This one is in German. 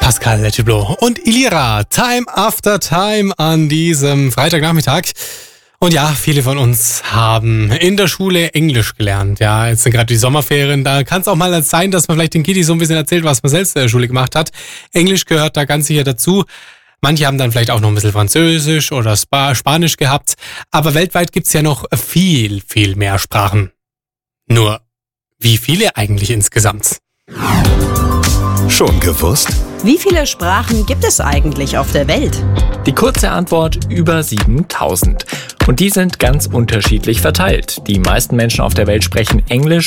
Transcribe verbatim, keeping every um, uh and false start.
Pascal Letiblo und Ilira. Time after time an diesem Freitagnachmittag. Und ja, viele von uns haben in der Schule Englisch gelernt. Ja, jetzt sind gerade die Sommerferien. Da kann es auch mal sein, dass man vielleicht den Kiddies so ein bisschen erzählt, was man selbst in der Schule gemacht hat. Englisch gehört da ganz sicher dazu. Manche haben dann vielleicht auch noch ein bisschen Französisch oder Spa- Spanisch gehabt. Aber weltweit gibt's ja noch viel, viel mehr Sprachen. Nur, wie viele eigentlich insgesamt? Schon gewusst? Wie viele Sprachen gibt es eigentlich auf der Welt? Die kurze Antwort: über siebentausend. Und die sind ganz unterschiedlich verteilt. Die meisten Menschen auf der Welt sprechen Englisch,